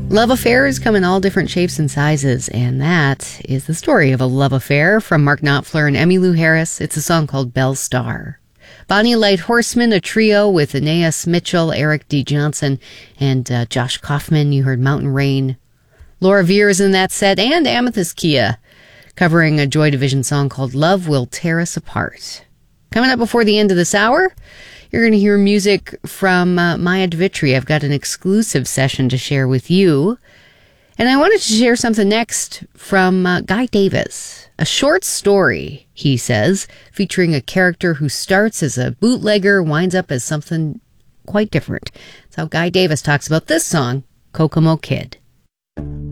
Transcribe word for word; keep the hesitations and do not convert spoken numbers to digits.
Love affairs come in all different shapes and sizes, and that is the story of a love affair from Mark Knopfler and Emmylou Harris. It's a song called Belle Star. Bonnie Light Horseman, a trio with Aeneas Mitchell, Eric D. Johnson, and uh, Josh Kaufman. You heard Mountain Rain. Laura Veer is in that set, and Amethyst Kia, covering a Joy Division song called Love Will Tear Us Apart. Coming up before the end of this hour, you're going to hear music from uh, Maya Dvitri. I've got an exclusive session to share with you. And I wanted to share something next from uh, Guy Davis. A short story, he says, featuring a character who starts as a bootlegger, winds up as something quite different. That's how Guy Davis talks about this song, Kokomo Kid.